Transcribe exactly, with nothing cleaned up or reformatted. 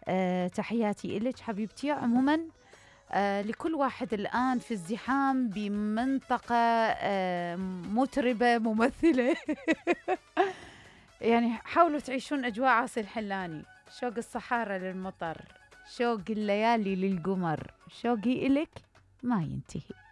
آه تحياتي إلك حبيبتي. عموما آه لكل واحد الآن في الزحام بمنطقة آه مطربة ممثلة يعني حاولوا تعيشون أجواء عاصي الحلاني. شوق الصحارى للمطر، شوق الليالي للقمر، شوقي إلك ما ينتهي.